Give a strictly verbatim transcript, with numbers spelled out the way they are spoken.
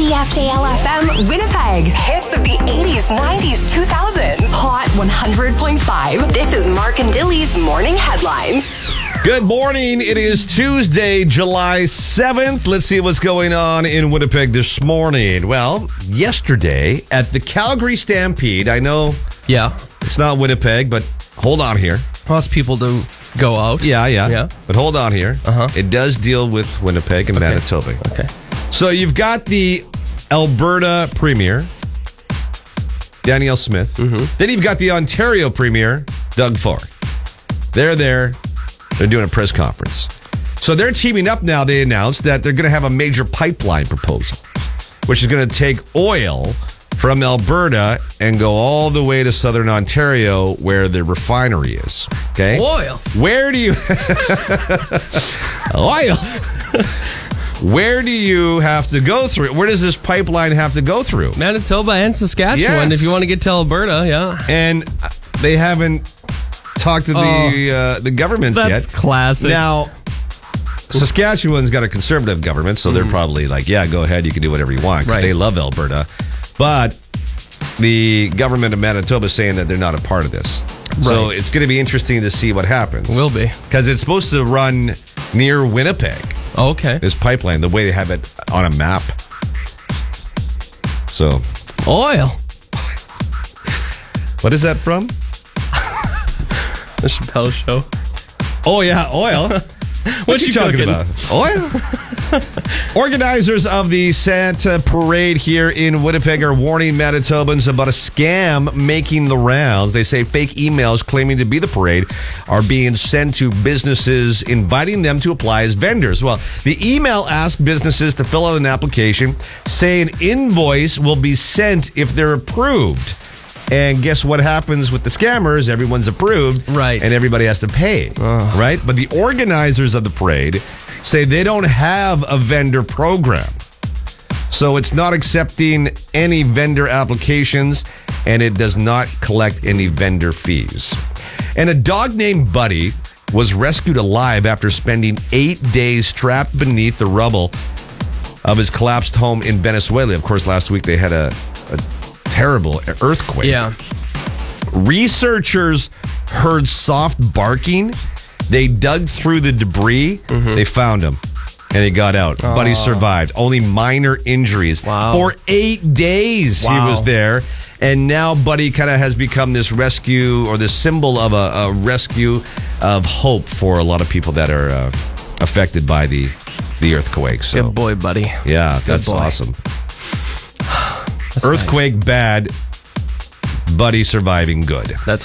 C F J L F M, Winnipeg. Hits of the eighties, nineties, two thousands. Hot one hundred point five. This is Mark and Dilly's Morning Headlines. Good morning. It is Tuesday, July seventh. Let's see what's going on in Winnipeg this morning. Well, yesterday at the Calgary Stampede, I know Yeah. it's not Winnipeg, but hold on here. Lots of people do go out. Yeah, yeah. Yeah. But hold on here. Uh-huh. It does deal with Winnipeg and Okay. Manitoba. Okay. So you've got the Alberta Premier, Danielle Smith. Mm-hmm. Then you've got the Ontario Premier, Doug Ford. They're there. They're doing a press conference. So they're teaming up now. They announced that they're going to have a major pipeline proposal, which is going to take oil from Alberta and go all the way to southern Ontario where the refinery is. Okay? Oil. Where do you... oil. Where do you have to go through? Where does this pipeline have to go through? Manitoba and Saskatchewan, Yes. if you want to get to Alberta, yeah. And they haven't talked to the Oh. uh, the governments That's yet. classic. Now, Saskatchewan's got a conservative government, so they're probably like, yeah, go ahead, you can do whatever you want. 'Cause Right. They love Alberta. But the government of Manitoba is saying that they're not a part of this. So Right. it's going to be interesting to see what happens. Will be. Because it's supposed to run near Winnipeg, Okay. this pipeline, the way they have it on a map. So, Oil. what is that from? The Chappelle Show. Oh, yeah, oil. What you you talking cooking? about? Oil? Organizers of the Santa Parade here in Winnipeg are warning Manitobans about a scam making the rounds. They say fake emails claiming to be the parade are being sent to businesses inviting them to apply as vendors. Well, the email asks businesses to fill out an application, say an invoice will be sent if they're approved. And guess what happens with the scammers? Everyone's approved. Right. And everybody has to pay. Right? But the organizers of the parade say they don't have a vendor program. So it's not accepting any vendor applications, and it does not collect any vendor fees. And a dog named Buddy was rescued alive after spending eight days trapped beneath the rubble of his collapsed home in Venezuela. Of course, last week they had a, a terrible earthquake. Yeah. Researchers heard soft barking. They dug through the debris. They found him, and he got out. But he survived. Only minor injuries. Wow. For eight days he Wow. was there. And now Buddy kind of has become this rescue or this symbol of a, a rescue of hope for a lot of people that are uh, affected by the, the earthquake. So, Good boy, buddy. yeah, that's boy. awesome. That's Earthquake nice. bad, Buddy surviving good. That's